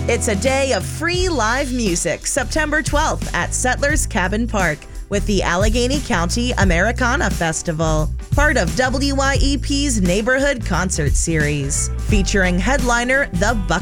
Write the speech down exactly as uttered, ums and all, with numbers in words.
It's a day of free live music, September twelfth at Settlers Cabin Park with the Allegheny County Americana Festival, part of W Y E P's Neighborhood Concert Series, featuring headliner The Bucket